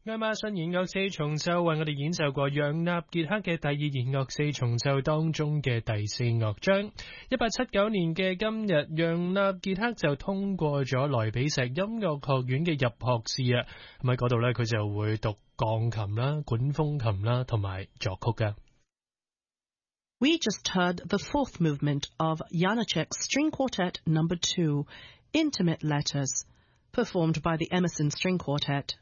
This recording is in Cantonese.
愛馬遜弦樂四重奏為我哋演奏過楊納傑克嘅第二弦樂四重奏當中嘅第四樂章。1879年嘅今日，楊納傑克就通過咗萊比錫音樂學院嘅入學試啊。咁喺嗰度呢，佢就會讀鋼琴啦、管風琴啦同埋作曲噶。 We just heard the fourth movement of Janacek's String Quartet No. 2, Intimate Letters, performed by the Emerson String Quartet.